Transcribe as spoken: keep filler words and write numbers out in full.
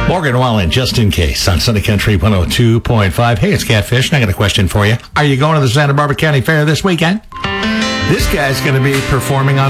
Morgan Wallen, just in case, on Sunday Country one oh two point five. Hey, it's Catfish, and I got a question for you. Are you going to the Santa Barbara County Fair this weekend? This guy's going to be performing on